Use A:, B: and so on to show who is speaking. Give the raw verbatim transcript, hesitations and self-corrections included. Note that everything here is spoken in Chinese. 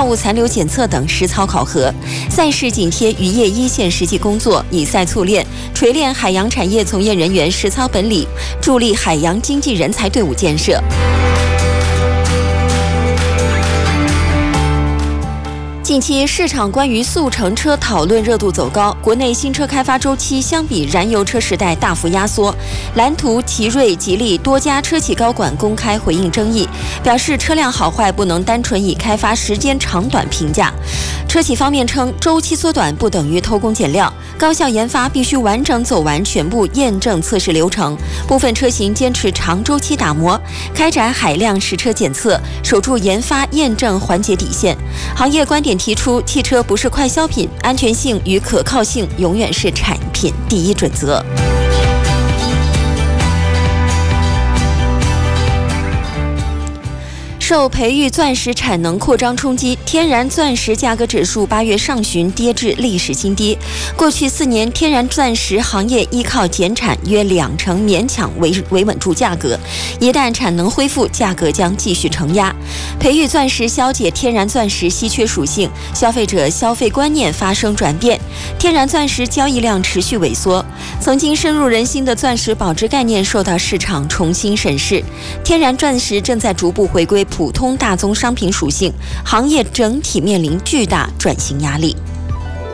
A: 物残留检测等实操考核。赛事紧贴渔业一线实际工作，以赛促练，锤炼海洋产业从业人员实操本领，助力海洋经济人才队伍建设。近期市场关于速成车讨论热度走高，国内新车开发周期相比燃油车时代大幅压缩。蓝图、奇瑞、吉利多家车企高管公开回应争议，表示车辆好坏不能单纯以开发时间长短评价。车企方面称，周期缩短不等于偷工减料，高效研发必须完整走完全部验证测试流程。部分车型坚持长周期打磨，开展海量实车检测，守住研发验证环节底线。行业观点提出，汽车不是快消品，安全性与可靠性永远是产品第一准则。受培育钻石产能扩张冲击，天然钻石价格指数八月上旬跌至历史新低。过去四年，天然钻石行业依靠减产约两成勉强维维稳住价格，一旦产能恢复，价格将继续承压。培育钻石消解天然钻石稀缺属性，消费者消费观念发生转变，天然钻石交易量持续萎缩。曾经深入人心的钻石保值概念受到市场重新审视，天然钻石正在逐步回归普通大宗商品属性，行业整体面临巨大转型压力。